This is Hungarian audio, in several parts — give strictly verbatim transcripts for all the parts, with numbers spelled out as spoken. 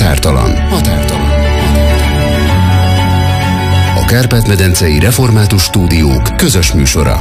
Határtalan. Határtalan. A Kárpát-medencei Református Stúdiók közös műsora.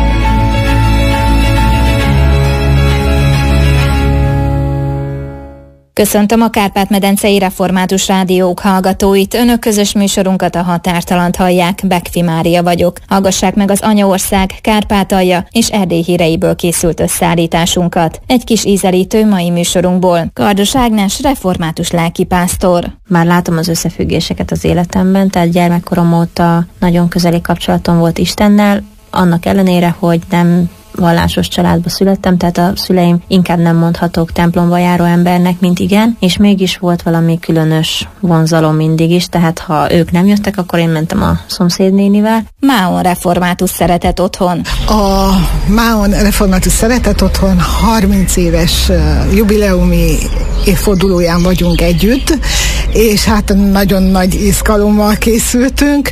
Köszöntöm a Kárpát-medencei Református Rádiók hallgatóit. Önök közös műsorunkat, a Határtalant hallják. Bekfi Mária vagyok. Hallgassák meg az Anyaország, Kárpátalja és Erdély híreiből készült összeállításunkat. Egy kis ízelítő mai műsorunkból. Kardos Ágnes, református lelkipásztor. Már látom az összefüggéseket az életemben, tehát gyermekkorom óta nagyon közeli kapcsolatom volt Istennel, annak ellenére, hogy nem vallásos családba születtem, tehát a szüleim inkább nem mondhatók templomba járó embernek, mint igen, és mégis volt valami különös vonzalom mindig is, tehát ha ők nem jöttek, akkor én mentem a szomszédnénivel. Máon Református Szeretet Otthon. A Máon Református Szeretet Otthon harminc éves jubileumi évfordulóján vagyunk együtt, és hát nagyon nagy izgalommal készültünk.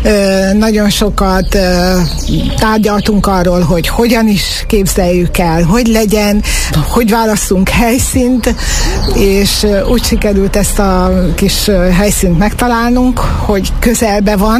Nagyon sokat tárgyaltunk arról, hogy hogyan is képzeljük el, hogy legyen, hogy válasszunk helyszínt, és úgy sikerült ezt a kis helyszínt megtalálnunk, hogy közelbe van,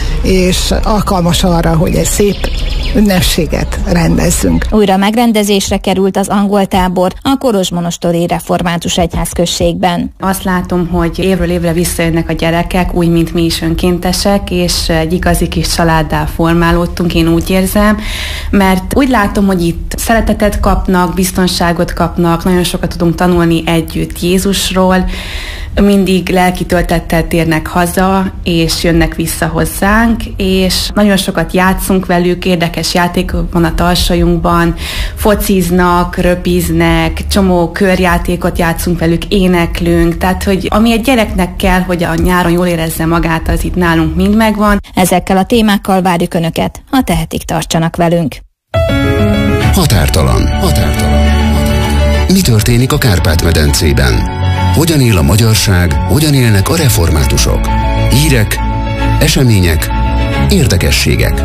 és alkalmas arra, hogy egy szép ünnepséget rendezzünk. Újra megrendezésre került az angol tábor a Kolozsmonostori Református Egyházközségben. Azt látom, hogy évről évre visszajönnek a gyerekek, úgy, mint mi is önkéntesek, és egy igazi kis családdá formálódtunk, én úgy érzem, mert úgy látom, hogy itt szeretetet kapnak, biztonságot kapnak, nagyon sokat tudunk tanulni együtt Jézusról, mindig lelki töltettel térnek haza, és jönnek vissza hozzánk, és nagyon sokat játszunk velük, érdekes játékok van a tarsajunkban, fociznak, röpiznek, csomó körjátékot játszunk velük, éneklünk, tehát hogy ami egy gyereknek kell, hogy a nyáron jól érezze magát, az itt nálunk mind megvan. Ezekkel a témákkal várjuk Önöket, ha tehetik, tartsanak velünk. Határtalan. Határtalan. Mi történik a Kárpát-medencében? Hogyan él a magyarság, hogyan élnek a reformátusok? Hírek, események, érdekességek.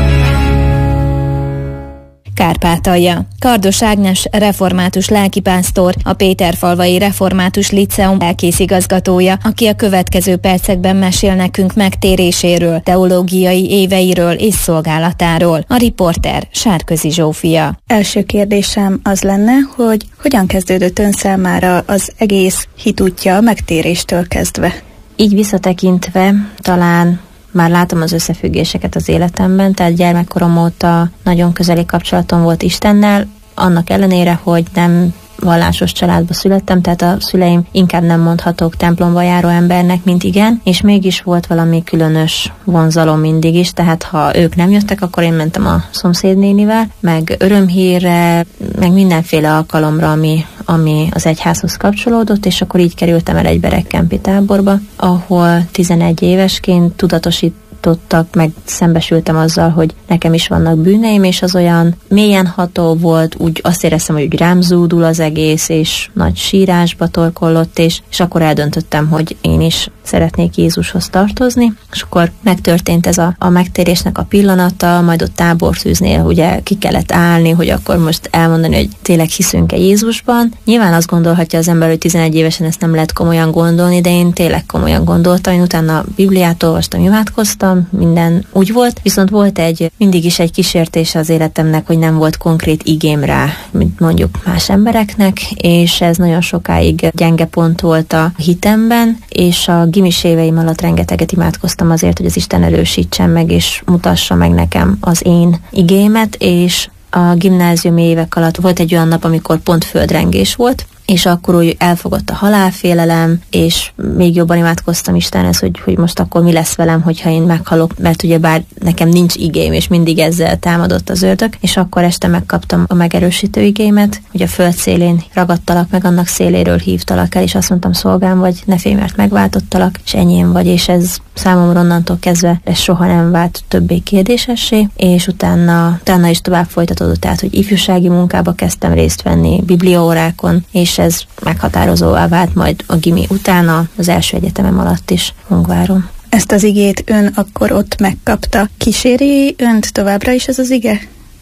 Kárpátalja. Kardos Ágnes református lelkipásztor, a Péterfalvai Református Liceum lelkészigazgatója, aki a következő percekben mesél nekünk megtéréséről, teológiai éveiről és szolgálatáról. A riporter Sárközi Zsófia. Első kérdésem az lenne, hogy hogyan kezdődött ön számára az egész hitútja a megtéréstől kezdve? Így visszatekintve talán már látom az összefüggéseket az életemben, tehát gyermekkorom óta nagyon közeli kapcsolatom volt Istennel, annak ellenére, hogy nem vallásos családba születtem, tehát a szüleim inkább nem mondhatók templomba járó embernek, mint igen, és mégis volt valami különös vonzalom mindig is, tehát ha ők nem jöttek, akkor én mentem a szomszédnénivel, meg örömhírre, meg mindenféle alkalomra, ami, ami az egyházhoz kapcsolódott, és akkor így kerültem el egy berekkempi táborba, ahol tizenegy évesként tudatosít meg szembesültem azzal, hogy nekem is vannak bűneim, és az olyan mélyen ható volt, úgy azt éreztem, hogy úgy rám zúdul az egész, és nagy sírásba torkollott, és, és akkor eldöntöttem, hogy én is szeretnék Jézushoz tartozni, és akkor megtörtént ez a, a megtérésnek a pillanata, majd ott táborszűznél ugye ki kellett állni, hogy akkor most elmondani, hogy tényleg hiszünk-e Jézusban. Nyilván azt gondolhatja az ember, hogy tizenegy évesen ezt nem lehet komolyan gondolni, de én tényleg komolyan gondoltam, én utána Bibliát olvastam, imádkoztam, minden úgy volt, viszont volt egy, mindig is egy kísértése az életemnek, hogy nem volt konkrét igém rá, mint mondjuk más embereknek, és ez nagyon sokáig gyenge pont volt a hitemben, és a gimis éveim alatt rengeteget imádkoztam azért, hogy az Isten erősítsen meg, és mutassa meg nekem az én igémet, és a gimnáziumi évek alatt volt egy olyan nap, amikor pont földrengés volt, és akkor úgy elfogott a halálfélelem, és még jobban imádkoztam Istenhez, hogy, hogy most akkor mi lesz velem, hogyha én meghalok, mert ugye bár nekem nincs igém, és mindig ezzel támadott az ördög, és akkor este megkaptam a megerősítő igémet, hogy a föld szélén ragadtalak meg, annak széléről hívtalak el, és azt mondtam, szolgám vagy, ne félj, mert megváltottalak, és enyém vagy, és ez számomra onnantól kezdve ez soha nem vált többé kérdésessé, és utána, utána is tovább folytatódott, tehát, hogy ifjúsági munkába kezdtem részt venni, bibliaórákon, és ez meghatározóvá vált majd a gimi utána, az első egyetemem alatt is Hungváron. Ezt az igét ön akkor ott megkapta. Kíséri önt továbbra is ez az ige?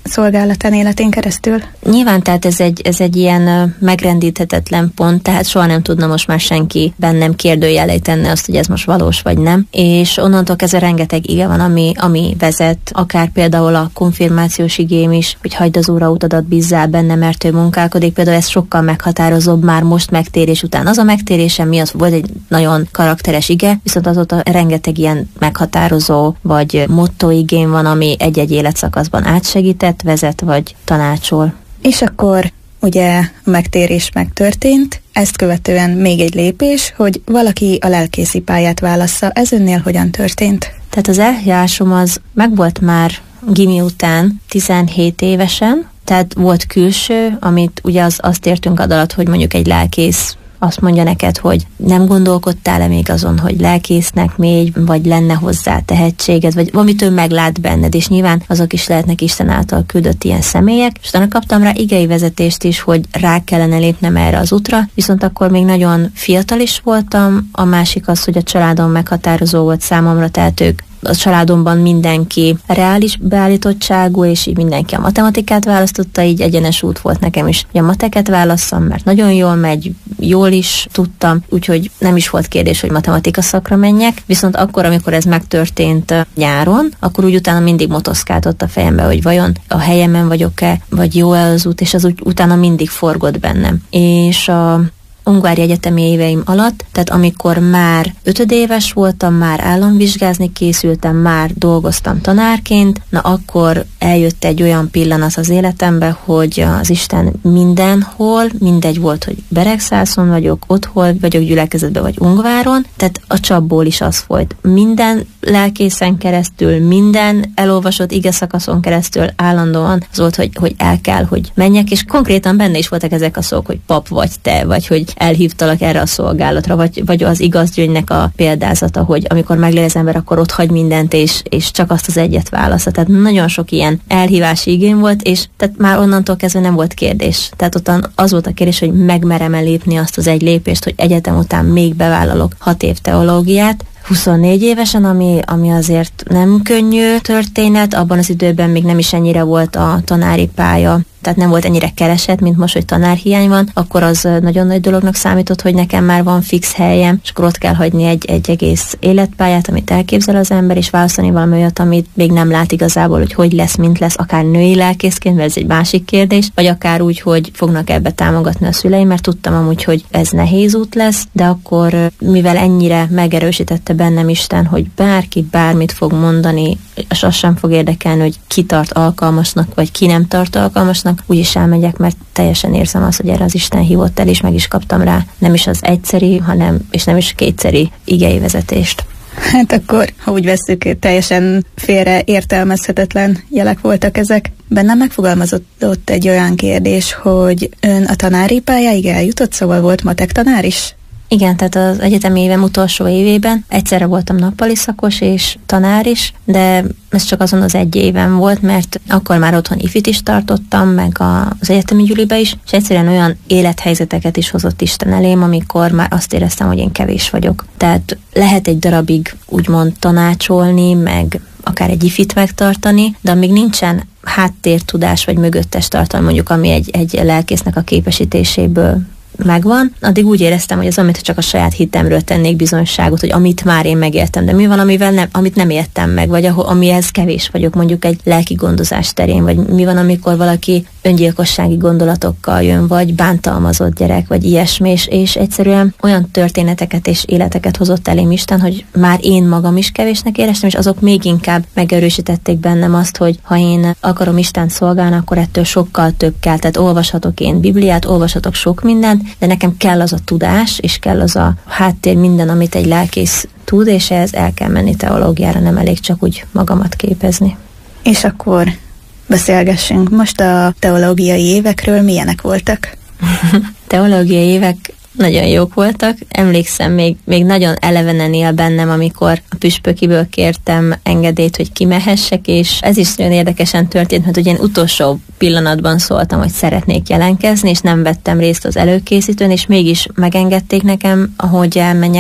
szolgálatán életén keresztül? Nyilván, tehát ez egy, ez egy ilyen megrendíthetetlen pont, tehát soha nem tudna most már senki bennem kérdőjelei tenni azt, hogy ez most valós vagy nem. És onnantól kezdve rengeteg ige van, ami, ami vezet, akár például a konfirmációs igém is, hogy hagyd az Úrra utadat, bízzál benne, mert ő munkálkodik. Például ez sokkal meghatározóbb már most megtérés után. Az a megtérésem miatt volt egy nagyon karakteres ige, viszont azóta rengeteg ilyen meghatározó vagy motto igém van, ami egy-egy életszakaszban átsegített, vezet vagy tanácsol. És akkor ugye a megtérés megtörtént, ezt követően még egy lépés, hogy valaki a lelkészi pályát válassza. Ez önnél hogyan történt? Tehát az eljárásom az megvolt már gimi után tizenhét évesen, tehát volt külső, amit ugye az, azt értünk ad alatt, hogy mondjuk egy lelkész azt mondja neked, hogy nem gondolkodtál-e még azon, hogy lelkésznek még, vagy lenne hozzá tehetséged, vagy valamit ő meglát benned, és nyilván azok is lehetnek Isten által küldött ilyen személyek, és utána kaptam rá igei vezetést is, hogy rá kellene lépnem erre az útra, viszont akkor még nagyon fiatal is voltam, a másik az, hogy a családom meghatározó volt számomra, tehát ők a családomban mindenki reális beállítottságú, és így mindenki a matematikát választotta, így egyenes út volt nekem is, hogy a mateket válasszam, mert nagyon jól megy, jól is tudtam, úgyhogy nem is volt kérdés, hogy matematika szakra menjek, viszont akkor, amikor ez megtörtént nyáron, akkor úgy utána mindig motoszkált ott a fejembe, hogy vajon a helyemen vagyok-e, vagy jó-e az út, és az úgy utána mindig forgott bennem. És a ungvári egyetemi éveim alatt, tehát amikor már ötödéves voltam, már államvizsgázni készültem, már dolgoztam tanárként, na akkor eljött egy olyan pillanat az életembe, hogy az Isten mindenhol, mindegy volt, hogy Beregszászon vagyok, otthon vagyok, gyülekezetben vagy Ungváron, tehát a csapból is az folyt. Minden lelkészen keresztül, minden elolvasott ige szakaszon keresztül állandóan az volt, hogy, hogy el kell, hogy menjek, és konkrétan benne is voltak ezek a szók, hogy pap vagy te, vagy hogy elhívtalak erre a szolgálatra, vagy, vagy az igazgyöngynek a példázata, hogy amikor meglél az ember, akkor ott hagy mindent, és, és csak azt az egyet válasza. Tehát nagyon sok ilyen elhívási igény volt, és tehát már onnantól kezdve nem volt kérdés. Tehát ott az volt a kérdés, hogy megmerem-e lépni azt az egy lépést, hogy egyetem után még bevállalok hat év teológiát, huszonnégy évesen, ami, ami azért nem könnyű történet, abban az időben még nem is ennyire volt a tanári pálya, tehát nem volt ennyire keresett, mint most, hogy tanárhiány van, akkor az nagyon nagy dolognak számított, hogy nekem már van fix helyem, és akkor ott kell hagyni egy, egy egész életpályát, amit elképzel az ember, és választani valami olyat, amit még nem lát igazából, hogy hogy lesz, mint lesz, akár női lelkészként, mert ez egy másik kérdés, vagy akár úgy, hogy fognak ebbe támogatni a szüleim, mert tudtam amúgy, hogy ez nehéz út lesz, de akkor, mivel ennyire megerősítette bennem Isten, hogy bárki bármit fog mondani, és az sem fog érdekelni, hogy ki tart alkalmasnak, vagy ki nem tart alkalmasnak, úgyis elmegyek, mert teljesen érzem azt, hogy erre az Isten hívott el, és meg is kaptam rá nem is az egyszeri, hanem, és nem is kétszeri igei vezetést. Hát akkor, ha úgy vesszük, teljesen félre értelmezhetetlen jelek voltak ezek. Bennem megfogalmazott ott egy olyan kérdés, hogy ön a tanári pályáig eljutott, szóval volt matek tanár is? Igen, tehát az egyetemi évem utolsó évében egyszerre voltam nappali szakos és tanár is, de ez csak azon az egy éven volt, mert akkor már otthon ifit is tartottam, meg az egyetemi gyülibe is, és egyszerűen olyan élethelyzeteket is hozott Isten elém, amikor már azt éreztem, hogy én kevés vagyok. Tehát lehet egy darabig úgymond tanácsolni, meg akár egy ifit megtartani, de amíg nincsen háttértudás vagy mögöttes tartalom, mondjuk ami egy, egy lelkésznek a képesítéséből megvan, addig úgy éreztem, hogy az, amit csak a saját hitemről tennék bizonyságot, hogy amit már én megértem, de mi van, amivel nem, amit nem értem meg, vagy ahol, amihez kevés vagyok, mondjuk egy lelki gondozás terén, vagy mi van, amikor valaki öngyilkossági gondolatokkal jön, vagy bántalmazott gyerek, vagy ilyesmi, és, és egyszerűen olyan történeteket és életeket hozott elém Isten, hogy már én magam is kevésnek éreztem, és azok még inkább megerősítették bennem azt, hogy ha én akarom Istent szolgálni, akkor ettől sokkal több kell, tehát olvashatok én Bibliát, olvashatok sok mindent, de nekem kell az a tudás, és kell az a háttér, minden, amit egy lelkész tud, és ehhez el kell menni teológiára, nem elég csak úgy magamat képezni. És akkor beszélgessünk most a teológiai évekről, milyenek voltak? Teológiai évek nagyon jók voltak. Emlékszem, még, még nagyon elevenen él bennem, amikor a püspökiből kértem engedélyt, hogy kimehessek, és ez is nagyon érdekesen történt, mert ugye én utolsó pillanatban szóltam, hogy szeretnék jelentkezni, és nem vettem részt az előkészítőn, és mégis megengedték nekem, ahogy elmenjek a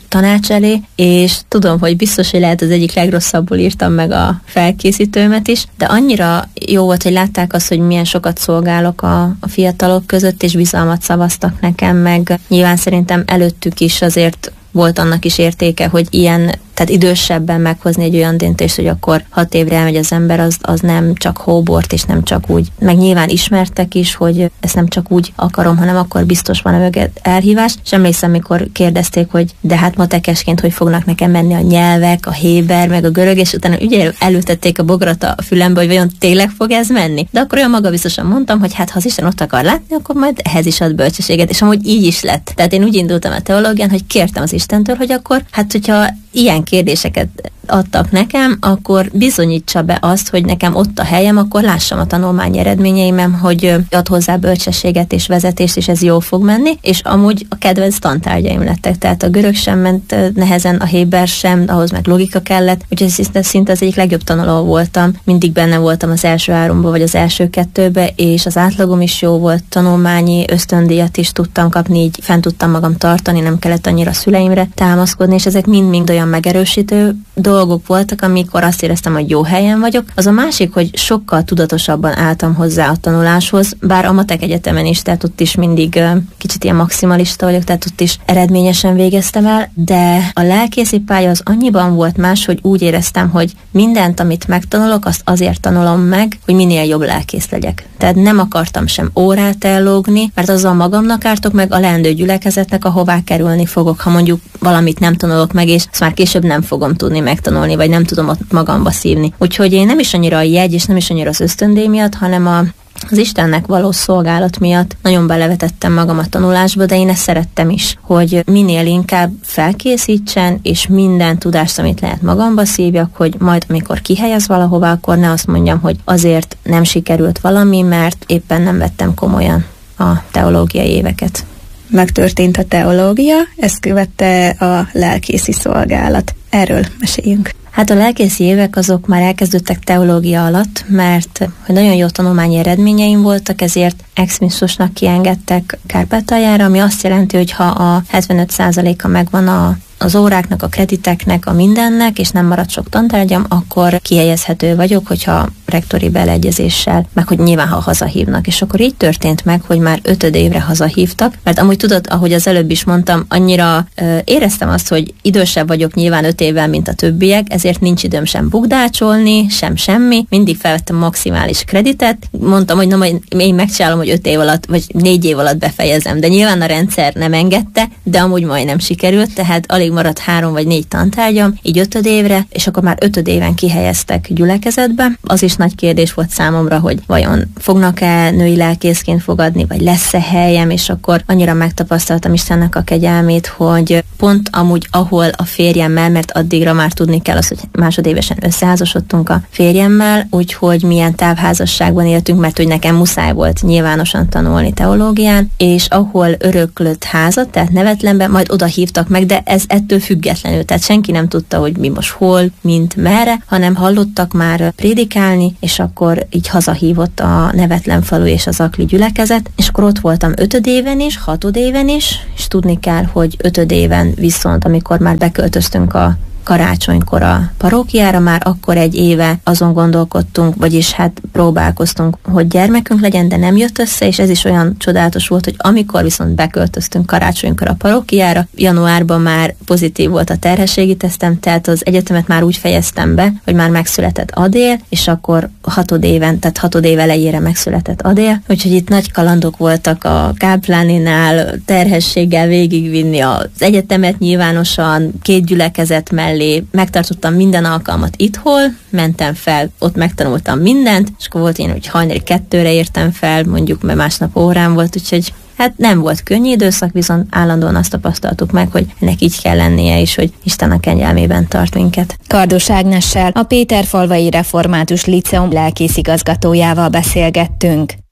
tanács elé, és tudom, hogy biztos, hogy lehet az egyik legrosszabbul írtam meg a felkészítőmet is, de annyira jó volt, hogy látták azt, hogy milyen sokat szolgálok a, a fiatalok között, és bizalmat szavaztak nekem, meg nyilván szerintem előttük is azért volt annak is értéke, hogy ilyen, tehát idősebben meghozni egy olyan döntést, hogy akkor hat évre elmegy az ember, az, az nem csak hóbort, és nem csak úgy. Meg nyilván ismertek is, hogy ezt nem csak úgy akarom, hanem akkor biztos van a mögött elhívás. És emlékszem, mikor kérdezték, hogy de hát matekesként hogy fognak nekem menni a nyelvek, a héber, meg a görög, és utána ugye előtették a bogarat a fülembe, hogy vajon tényleg fog ez menni. De akkor olyan magabiztosan mondtam, hogy hát ha az Isten ott akar látni, akkor majd ehhez is ad bölcsességet, és amúgy így is lett. Tehát én úgy indultam a teológián, hogy kértem az Istentől, hogy akkor hát hogyha ilyen kérdéseket adtak nekem, akkor bizonyítsa be azt, hogy nekem ott a helyem, akkor lássam a tanulmány eredményeimem, hogy ad hozzá bölcsességet és vezetést, és ez jól fog menni, és amúgy a kedvenc tantárgyaim lettek, tehát a görög sem ment nehezen, a héber sem, ahhoz meg logika kellett, úgyhogy szinte, szinte az egyik legjobb tanuló voltam, mindig benne voltam az első háromba, vagy az első kettőbe, és az átlagom is jó volt, tanulmányi ösztöndíjat is tudtam kapni, így fent tudtam magam tartani, nem kellett annyira szüleimre támaszkodni, és ezek mind-mind olyan megerősítő dolgok voltak, amikor azt éreztem, hogy jó helyen vagyok. Az a másik, hogy sokkal tudatosabban álltam hozzá a tanuláshoz, bár a matek egyetemen is, tehát ott is mindig uh, kicsit ilyen maximalista vagyok, tehát ott is eredményesen végeztem el, de a lelkészi pálya az annyiban volt más, hogy úgy éreztem, hogy mindent, amit megtanulok, azt azért tanulom meg, hogy minél jobb lelkész legyek. Tehát nem akartam sem órát ellógni, mert azzal magamnak ártok, meg a leendő gyülekezetnek, ahová kerülni fogok, ha mondjuk valamit nem tanulok meg, és azt már később nem fogom tudni megtanulni, vagy nem tudom ott magamba szívni. Úgyhogy én nem is annyira a jegy, és nem is annyira az ösztöndíj miatt, hanem a az Istennek való szolgálat miatt nagyon belevetettem magam a tanulásba, de én ezt szerettem is, hogy minél inkább felkészítsen, és minden tudást, amit lehet magamba szívjak, hogy majd amikor kihelyez valahova, akkor ne azt mondjam, hogy azért nem sikerült valami, mert éppen nem vettem komolyan a teológiai éveket. Megtörtént a teológia, ezt követte a lelkészi szolgálat. Erről meséljünk. Hát a lelkészi évek azok már elkezdődtek teológia alatt, mert hogy nagyon jó tanulmányi eredményeim voltak, ezért ex-misszusnak kiengedtek Kárpátaljára, ami azt jelenti, hogy ha a hetvenöt százaléka megvan a az óráknak, a krediteknek, a mindennek, és nem marad sok tantárgyam, akkor kihelyezhető vagyok, hogyha rektori beleegyezéssel, meg hogy nyilván, ha hazahívnak. És akkor így történt meg, hogy már ötöd évre hazahívtak, mert amúgy tudod, ahogy az előbb is mondtam, annyira ö, éreztem azt, hogy idősebb vagyok nyilván öt évvel, mint a többiek, ezért nincs időm sem bukdácsolni, sem semmi, mindig felvettem maximális kreditet, mondtam, hogy na majd én megcsinálom, hogy öt év alatt, vagy négy év alatt befejezem, de nyilván a rendszer nem engedte, de amúgy majdnem sikerült, tehát alig maradt három vagy négy tantárgyam, így ötöd évre, és akkor már ötöd éven kihelyeztek gyülekezetbe. Az is nagy kérdés volt számomra, hogy vajon fognak-e női lelkészként fogadni, vagy lesz-e helyem, és akkor annyira megtapasztaltam Istennek a kegyelmét, hogy pont amúgy, ahol a férjemmel, mert addigra már tudni kell az, hogy másodévesen összeházasodtunk a férjemmel, úgyhogy milyen távházasságban éltünk, mert hogy nekem muszáj volt nyilvánosan tanulni teológián, és ahol öröklött házat, tehát Nevetlenben, majd oda hívtak meg, de ez ettől függetlenül, tehát senki nem tudta, hogy mi most hol, mint merre, hanem hallottak már prédikálni, és akkor így hazahívott a Nevetlen falu és az akli gyülekezet, és akkor ott voltam ötöd éven is, hatod éven is, és tudni kell, hogy ötöd éven viszont, amikor már beköltöztünk a karácsonykor a parókiára, már akkor egy éve azon gondolkodtunk, vagyis hát próbálkoztunk, hogy gyermekünk legyen, de nem jött össze, és ez is olyan csodálatos volt, hogy amikor viszont beköltöztünk karácsonykor a parókiára, januárban már pozitív volt a terhességi tesztem, tehát az egyetemet már úgy fejeztem be, hogy már megszületett Adél, és akkor hatod éven, tehát hatod év elejére megszületett Adél, úgyhogy itt nagy kalandok voltak a Kápláninál, terhességgel végigvinni az egyetemet nyilvánosan, két gyülekezet mellé, megtartottam minden alkalmat itthol, mentem fel, ott megtanultam mindent, és akkor volt én, hogy hajnali kettőre értem fel, mondjuk, mert másnap órám volt, úgyhogy hát nem volt könnyű időszak, viszont állandóan azt tapasztaltuk meg, hogy ennek így kell lennie is, hogy Isten a kegyelmében tart minket. Kardos Ágnessel, a Péterfalvai Református Líceum lelkészigazgatójával beszélgettünk.